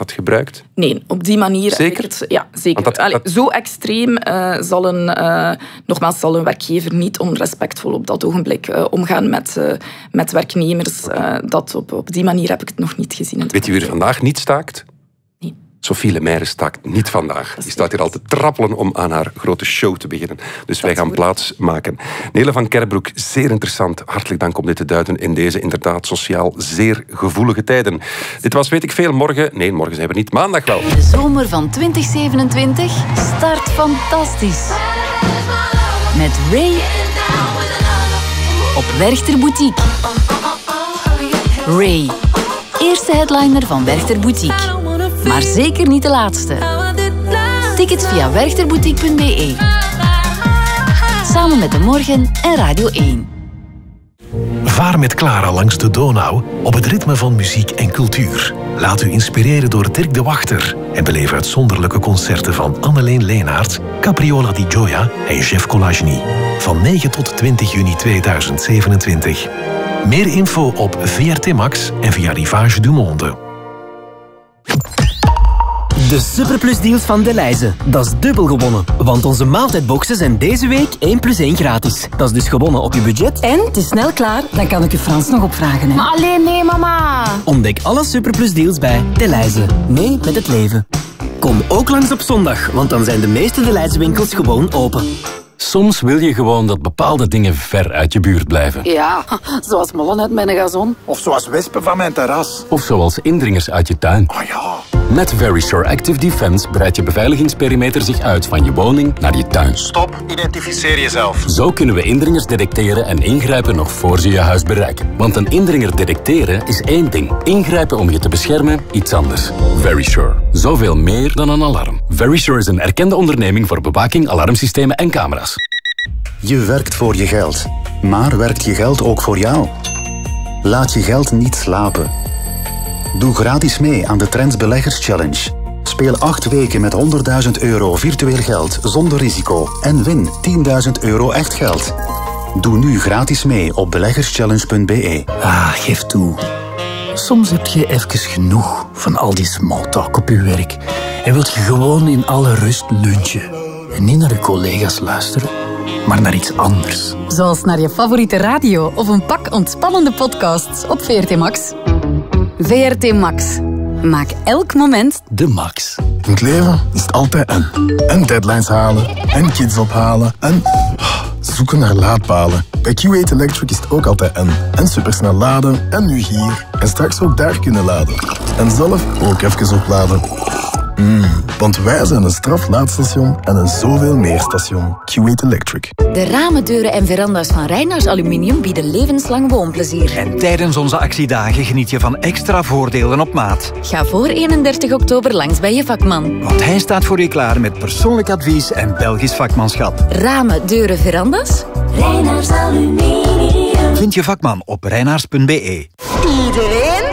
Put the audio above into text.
wordt gebruikt? Nee, op die manier... Zeker? Ja, zeker. Zo extreem zal een werkgever niet onrespectvol op dat ogenblik omgaan met werknemers. Dat op die manier heb ik het nog niet gezien. Weet je wie er vandaag niet staakt? Nee. Sophie Lemaire staakt niet vandaag. Die staat hier al te trappelen om aan haar grote show te beginnen. Dus wij gaan plaats maken. Nele van Kerbroek, zeer interessant. Hartelijk dank om dit te duiden in deze inderdaad sociaal zeer gevoelige tijden. Dit was Weet ik Veel. Morgen zijn we niet. Maandag wel. De zomer van 2027 start fantastisch. Met Ray op Werchter Boutique. Ray, eerste headliner van Werchter Boutique. Maar zeker niet de laatste. Tickets via werchterboutique.be. Samen met De Morgen en Radio 1. Vaar met Clara langs de Donau op het ritme van muziek en cultuur. Laat u inspireren door Dirk de Wachter en beleef uitzonderlijke concerten van Anneleen Leenaert, Capriola di Gioia en Jeff Colagny. Van 9 tot 20 juni 2027. Meer info op VRT Max en via Rivage du Monde. De Superplus-deals van Delhaize. Dat is dubbel gewonnen. Want onze maaltijdboxen zijn deze week 1 + 1 gratis. Dat is dus gewonnen op je budget. En het is snel klaar, dan kan ik u Frans nog opvragen. Hè? Maar alleen nee, mama. Ontdek alle Superplus-deals bij Delhaize. Mee met het leven. Kom ook langs op zondag, want dan zijn de meeste Delhaize-winkels gewoon open. Soms wil je gewoon dat bepaalde dingen ver uit je buurt blijven. Ja, zoals mollen uit mijn gazon. Of zoals wespen van mijn terras. Of zoals indringers uit je tuin. Oh ja. Met Verisure Active Defense breidt je beveiligingsperimeter zich uit van je woning naar je tuin. Stop, identificeer jezelf. Zo kunnen we indringers detecteren en ingrijpen nog voor ze je huis bereiken. Want een indringer detecteren is één ding. Ingrijpen om je te beschermen, iets anders. Verisure. Zoveel meer dan een alarm. Verisure is een erkende onderneming voor bewaking, alarmsystemen en camera's. Je werkt voor je geld. Maar werkt je geld ook voor jou? Laat je geld niet slapen. Doe gratis mee aan de Trends Beleggers Challenge. Speel 8 weken met €100.000 virtueel geld zonder risico en win €10.000 echt geld. Doe nu gratis mee op beleggerschallenge.be. Geef toe. Soms heb je even genoeg van al die smalltalk op je werk en wilt je gewoon in alle rust lunchen. En niet naar je collega's luisteren, maar naar iets anders. Zoals naar je favoriete radio of een pak ontspannende podcasts op VRT Max. VRT Max. Maak elk moment de max. In het leven is het altijd en deadlines halen, en kids ophalen, en zoeken naar laadpalen. Bij Q8 Electric is het ook altijd en supersnel laden, en nu hier. En straks ook daar kunnen laden. En zelf ook even opladen. Want wij zijn een straflaadstation en een zoveel meer station. Q8 Electric. De ramen, deuren en veranda's van Reinaars Aluminium bieden levenslang woonplezier. En tijdens onze actiedagen geniet je van extra voordelen op maat. Ga voor 31 oktober langs bij je vakman. Want hij staat voor je klaar met persoonlijk advies en Belgisch vakmanschap. Ramen, deuren, veranda's? Reinaars Aluminium. Vind je vakman op reinaars.be. Iedereen